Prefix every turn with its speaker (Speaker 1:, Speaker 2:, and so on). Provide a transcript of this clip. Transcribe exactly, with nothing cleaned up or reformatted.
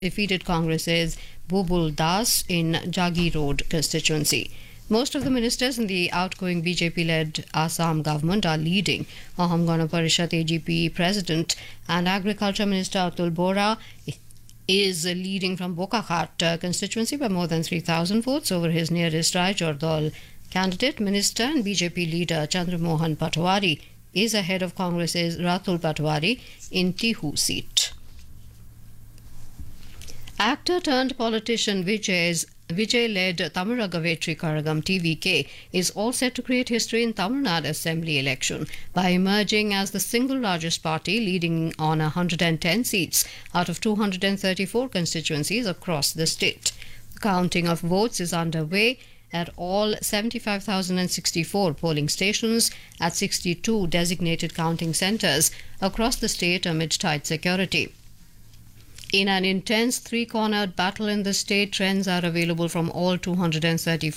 Speaker 1: defeated Congress's Bubul Das in Jagi Road constituency. Most of the ministers in the outgoing B J P-led Assam government are leading. Aham Gana Parishad A G P President and Agriculture Minister Atul Bora is leading from Bokakhat uh, constituency by more than three thousand votes over his nearest Raichur Dal candidate. Minister and B J P leader Chandramohan Patwari is ahead of Congress's Ratul Patwari in Tihu seat. Actor turned politician Vijay's Vijay-led Tamil Gavetri Karagam T V K is all set to create history in Tamil Nadu Assembly election by emerging as the single largest party, leading on one hundred ten seats out of two hundred thirty-four constituencies across the state. The counting of votes is underway at all seventy-five thousand sixty-four polling stations at sixty-two designated counting centres across the state amid tight security. In an intense three-cornered battle in the state, trends are available from all two hundred thirty-four